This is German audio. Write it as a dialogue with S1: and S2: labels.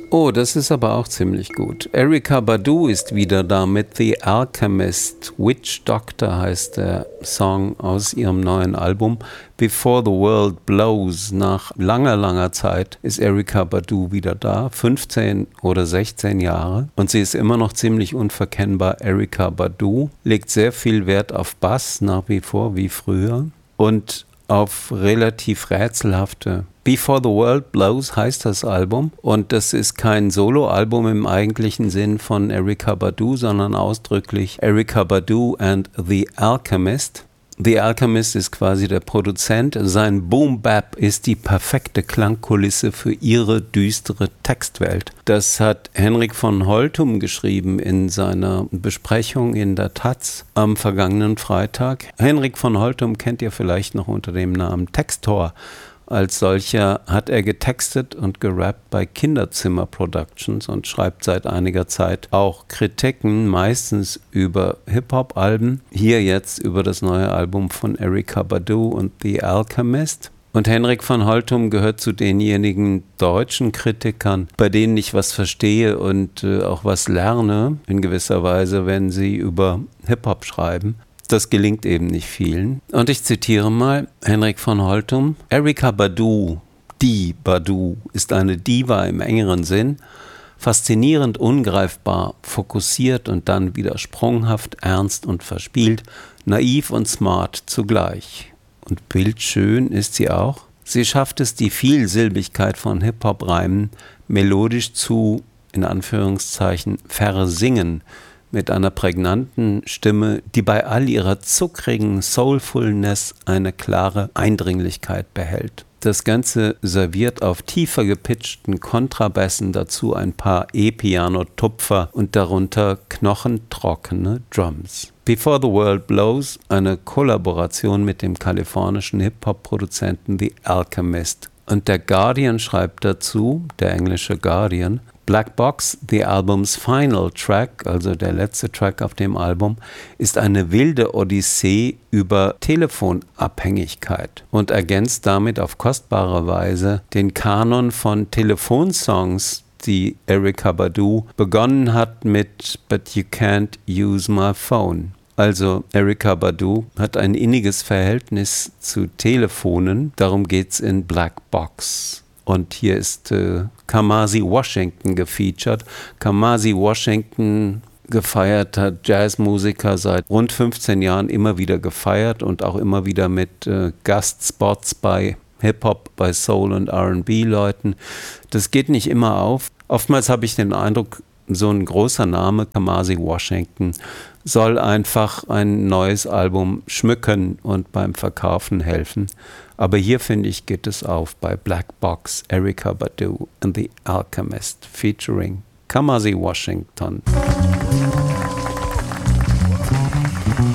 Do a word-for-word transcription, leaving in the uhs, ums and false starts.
S1: Oh, das ist aber auch ziemlich gut. Erykah Badu ist wieder da mit The Alchemist. Witch Doctor heißt der Song aus ihrem neuen Album Before the World Blows. Nach langer, langer Zeit ist Erykah Badu wieder da. fünfzehn oder sechzehn Jahre. Und sie ist immer noch ziemlich unverkennbar Erykah Badu. Legt sehr viel Wert auf Bass, nach wie vor, wie früher. Und auf relativ rätselhafte. Before the World Blows heißt das Album und das ist kein Soloalbum im eigentlichen Sinn von Erykah Badu, sondern ausdrücklich Erykah Badu and The Alchemist. The Alchemist ist quasi der Produzent. Sein Boom-Bap ist die perfekte Klangkulisse für ihre düstere Textwelt. Das hat Henrik von Holtum geschrieben in seiner Besprechung in der Taz am vergangenen Freitag. Henrik von Holtum kennt ihr vielleicht noch unter dem Namen Textor. Als solcher hat er getextet und gerappt bei Kinderzimmer Productions und schreibt seit einiger Zeit auch Kritiken, meistens über Hip-Hop-Alben. Hier jetzt über das neue Album von Erykah Badu und The Alchemist. Und Henrik von Holtum gehört zu denjenigen deutschen Kritikern, bei denen ich was verstehe und äh, auch was lerne, in gewisser Weise, wenn sie über Hip-Hop schreiben. Das gelingt eben nicht vielen. Und ich zitiere mal Henrik von Holtum. Erykah Badu, die Badu, ist eine Diva im engeren Sinn, faszinierend ungreifbar, fokussiert und dann wieder sprunghaft, ernst und verspielt, naiv und smart zugleich. Und bildschön ist sie auch. Sie schafft es, die Vielsilbigkeit von Hip-Hop-Reimen melodisch zu, in Anführungszeichen, versingern, mit einer prägnanten Stimme, die bei all ihrer zuckrigen Soulfulness eine klare Eindringlichkeit behält. Das Ganze serviert auf tiefer gepitchten Kontrabässen dazu ein paar E-Piano-Tupfer und darunter knochentrockene Drums. Before the World Blows, eine Kollaboration mit dem kalifornischen Hip-Hop-Produzenten The Alchemist. Und der Guardian schreibt dazu, der englische Guardian, Black Box, the album's final track, also der letzte Track auf dem Album, ist eine wilde Odyssee über Telefonabhängigkeit und ergänzt damit auf kostbare Weise den Kanon von Telefonsongs, die Erykah Badu begonnen hat mit But You Can't Use My Phone. Also Erykah Badu hat ein inniges Verhältnis zu Telefonen, darum geht's in Black Box. Und hier ist äh, Kamasi Washington gefeatured. Kamasi Washington, gefeierter Jazzmusiker, seit rund fünfzehn Jahren immer wieder gefeiert und auch immer wieder mit äh, Gastspots bei Hip-Hop, bei Soul- und R and B-Leuten. Das geht nicht immer auf. Oftmals habe ich den Eindruck, so ein großer Name, Kamasi Washington, soll einfach ein neues Album schmücken und beim Verkaufen helfen. Aber hier, finde ich, geht es auf bei Black Box, Erykah Badu and The Alchemist featuring Kamasi Washington.